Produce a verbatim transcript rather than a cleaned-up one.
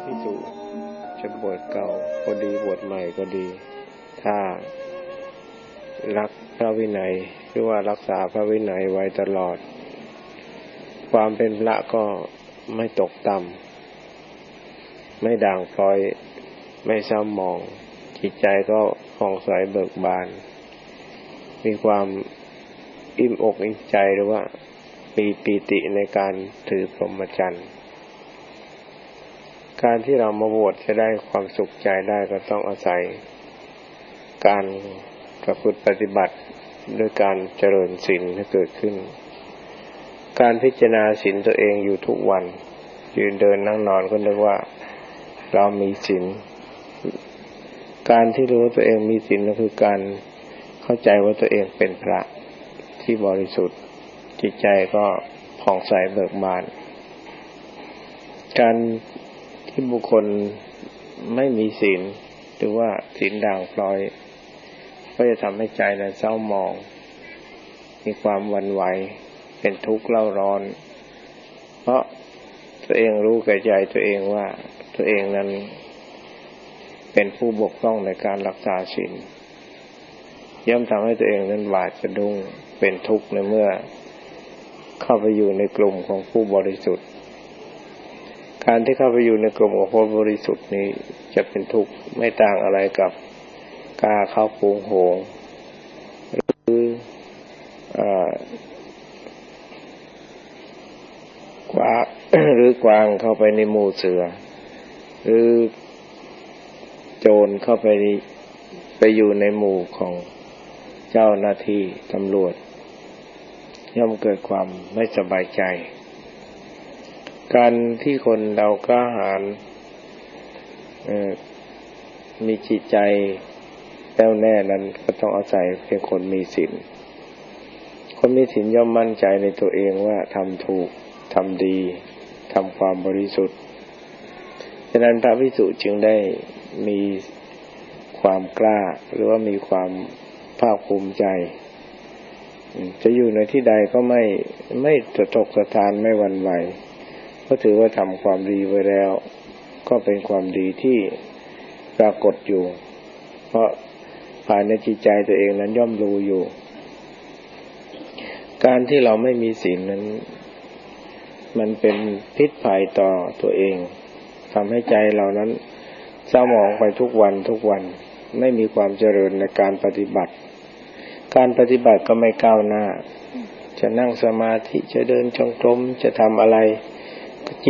ภิกษุจะบวชเก่าก็ดีบวชใหม่ก็ดีถ้ารักพระวินัยหรือว่ารักษาพระวินัยไว้ตลอดความเป็นพระก็ไม่ตกต่ำไม่ด่างพร้อยไม่เศร้าหมองจิตใจก็ผ่องใสเบิกบานมีความอิ่มอกอิ่มใจหรือว่าปีปีติในการถือพรหมจรรย์การที่เรามาบวชจะได้ความสุขใจได้ก็ต้องอาศัยการประพฤติปฏิบัติด้วยการเจริญศีลให้เกิดขึ้นการพิจารณาศีลตัวเองอยู่ทุกวันยืนเดินนั่งนอนก็นึกว่าเรามีศีลการที่รู้ว่าตัวเองมีศีลก็คือการเข้าใจว่าตัวเองเป็นพระที่บริสุทธิ์จิตใจก็ผ่องใสเบิกบานการที่บุคคลไม่มีศีลหรือว่าศีลด่างพร้อยก็จะทำให้ใจนั้นเศร้าหมองมีความหวั่นไหวเป็นทุกข์เล่าร้อนเพราะตัวเองรู้แก่ใจตัวเองว่าตัวเองนั้นเป็นผู้บกพร่องในการรักษาศีลย่อมทำให้ตัวเองนั้นหวาดสะดุ้งเป็นทุกข์ในเมื่อเข้าไปอยู่ในกลุ่มของผู้บริสุทธิ์การที่เข้าไปอยู่ในกลุ่มของผู้บริสุทธิ์นี้จะเป็นทุกข์ไม่ต่างอะไรกับกาเข้าฝูงโหงหรืออ่ากวางหรือกวางเข้าไปในหมู่เสือหรือโจรเข้าไปไปอยู่ในหมู่ของเจ้าหน้าที่ตำรวจย่อมเกิดความไม่สบายใจการที่คนเรากล้าหาญมีจิตใจแน่วแน่นั้นก็ต้องอาศัยเป็นคนมีศีลคนมีศีลย่อมมั่นใจในตัวเองว่าทำถูกทำดีทำความบริสุทธิ์ฉะนั้นพระภิกษุจึงได้มีความกล้าหรือว่ามีความภาคภูมิใจจะอยู่ในที่ใดก็ไม่ไม่สะทกสะท้านไม่หวั่นไหวเพราะถือว่าทำความดีไว้แล้วก็เป็นความดีที่ปรากฏอยู่เพราะภายในจิตใจตัวเองนั้นย่อมรู้อยู่การที่เราไม่มีศีลนั้นมันเป็นพิษภัยต่อตัวเองทำให้ใจเรานั้นเศร้าหมองไปทุกวันทุกวันไม่มีความเจริญในการปฏิบัติการปฏิบัติก็ไม่ก้าวหน้าจะนั่งสมาธิจะเดินจงกรมจะทำอะไร